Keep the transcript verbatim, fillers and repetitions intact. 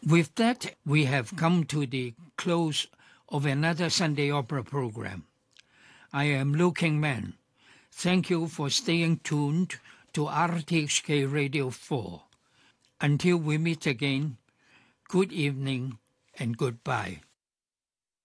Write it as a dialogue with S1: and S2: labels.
S1: With that, we have come to the close of another Sunday Opera program. I am Liu King Man. Thank you for staying tuned to R T H K Radio four. Until we meet again, good evening and goodbye.